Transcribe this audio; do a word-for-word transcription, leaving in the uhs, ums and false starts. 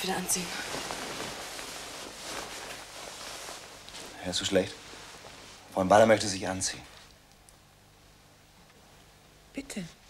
wieder anziehen. Hörst du schlecht? Frau Baller möchte sich anziehen. Bitte.